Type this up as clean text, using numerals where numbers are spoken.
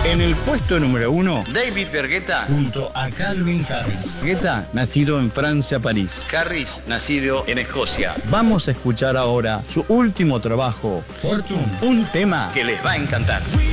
En el puesto número 1, David Guetta junto a Calvin Harris. Guetta, nacido en Francia, París. Harris, nacido en Escocia. Vamos a escuchar ahora su último trabajo, Fortune, un tema Que les va a encantar.